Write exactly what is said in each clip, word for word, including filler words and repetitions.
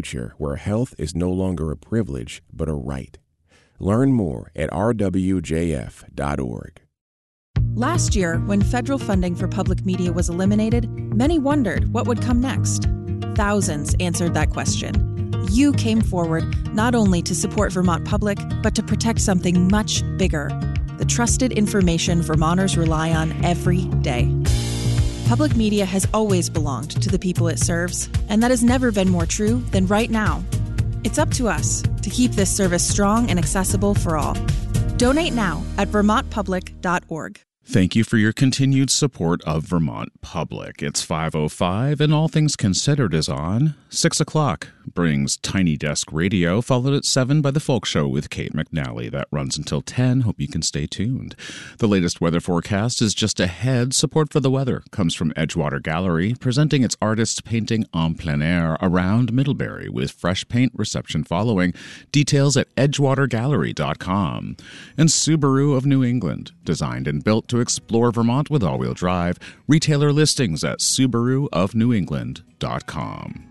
future where health is no longer a privilege, but a right. Learn more at r w j f dot org. Last year, when federal funding for public media was eliminated, many wondered what would come next. Thousands answered that question. You came forward not only to support Vermont Public, but to protect something much bigger, the trusted information Vermonters rely on every day. Public media has always belonged to the people it serves, and that has never been more true than right now. It's up to us to keep this service strong and accessible for all. Donate now at vermont public dot org. Thank you for your continued support of Vermont Public. It's five oh five, and All Things Considered is on. six o'clock brings Tiny Desk Radio, followed at seven by The Folk Show with Kate McNally. That runs until ten. Hope you can stay tuned. The latest weather forecast is just ahead. Support for the weather comes from Edgewater Gallery, presenting its artists painting en plein air around Middlebury, with fresh paint reception following. Details at edgewater gallery dot com. And Subaru of New England, designed and built to explore Vermont with all-wheel drive. Retailer listings at subaru of new england dot com.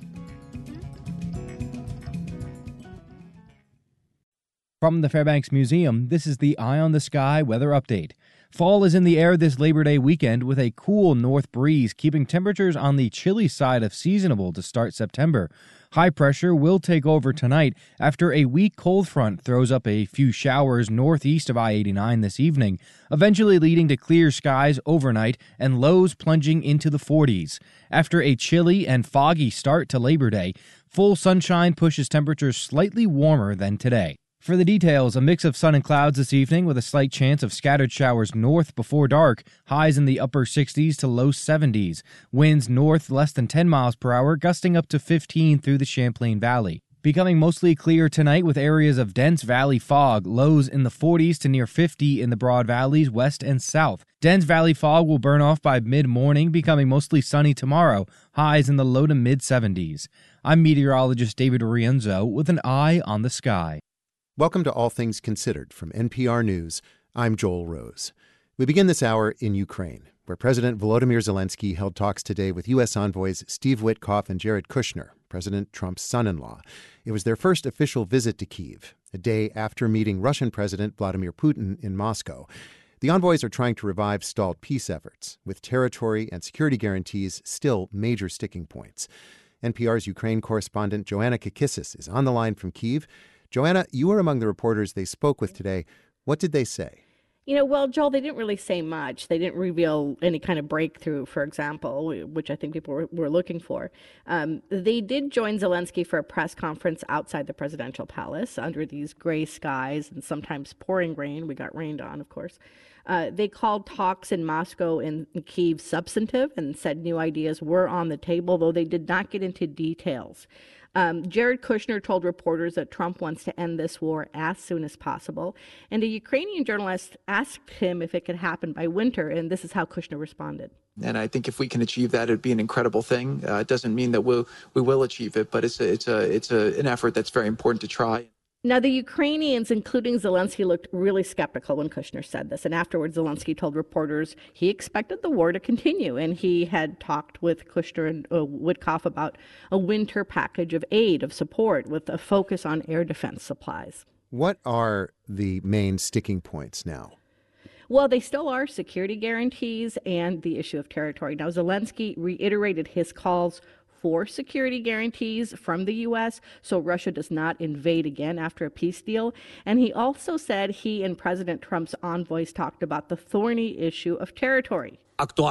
From the Fairbanks Museum, this is the Eye on the Sky weather update. Fall is in the air this Labor Day weekend with a cool north breeze, keeping temperatures on the chilly side of seasonable to start September. High pressure will take over tonight after a weak cold front throws up a few showers northeast of I eighty-nine this evening, eventually leading to clear skies overnight and lows plunging into the forties. After a chilly and foggy start to Labor Day, full sunshine pushes temperatures slightly warmer than today. For the details, a mix of sun and clouds this evening with a slight chance of scattered showers north before dark, highs in the upper sixties to low seventies, winds north less than ten miles per hour, gusting up to fifteen through the Champlain Valley. Becoming mostly clear tonight with areas of dense valley fog, lows in the forties to near fifty in the Broad Valleys west and south. Dense valley fog will burn off by mid-morning, becoming mostly sunny tomorrow, highs in the low to mid-seventies. I'm meteorologist David Rienzo with an eye on the sky. Welcome to All Things Considered from N P R News. I'm Joel Rose. We begin this hour in Ukraine, where President Volodymyr Zelensky held talks today with U S envoys Steve Witkoff and Jared Kushner, President Trump's son-in-law. It was their first official visit to Kyiv, a day after meeting Russian President Vladimir Putin in Moscow. The envoys are trying to revive stalled peace efforts, with territory and security guarantees still major sticking points. N P R's Ukraine correspondent Joanna Kakissis is on the line from Kyiv. Joanna, you were among the reporters they spoke with today. What did they say? You know, well, Joel, they didn't really say much. They didn't reveal any kind of breakthrough, for example, which I think people were, were looking for. Um, they did join Zelensky for a press conference outside the presidential palace under these gray skies and sometimes pouring rain. We got rained on, of course. Uh, they called talks in Moscow and Kyiv substantive and said new ideas were on the table, though they did not get into details. Um, Jared Kushner told reporters that Trump wants to end this war as soon as possible. And a Ukrainian journalist asked him if it could happen by winter, and this is how Kushner responded. And I think if we can achieve that, it'd be an incredible thing. Uh, it doesn't mean that we'll, we will achieve it, but it's a, it's a, it's a, an effort that's very important to try. Now, the Ukrainians, including Zelensky, looked really skeptical when Kushner said this. And afterwards, Zelensky told reporters he expected the war to continue. And he had talked with Kushner and uh, Witkoff about a winter package of aid, of support, with a focus on air defense supplies. What are the main sticking points now? Well, they still are security guarantees and the issue of territory. Now, Zelensky reiterated his calls for security guarantees from the U S so Russia does not invade again after a peace deal. And he also said he and President Trump's envoys talked about the thorny issue of territory.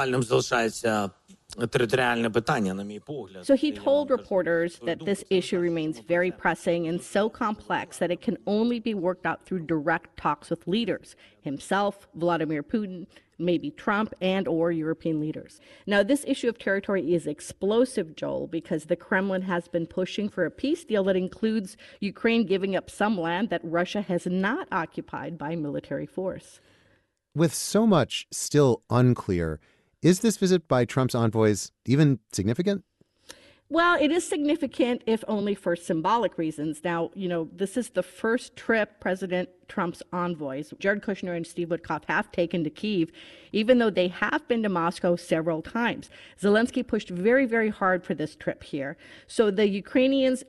So he told reporters that this issue remains very pressing and so complex that it can only be worked out through direct talks with leaders, himself, Vladimir Putin, maybe Trump, and or European leaders. Now, this issue of territory is explosive, Joel, because the Kremlin has been pushing for a peace deal that includes Ukraine giving up some land that Russia has not occupied by military force. With so much still unclear, is this visit by Trump's envoys even significant? Well, it is significant, if only for symbolic reasons. Now, you know, this is the first trip President Trump's envoys, Jared Kushner and Steve Witkoff, have taken to Kyiv, even though they have been to Moscow several times. Zelensky pushed very, very hard for this trip here. So the Ukrainians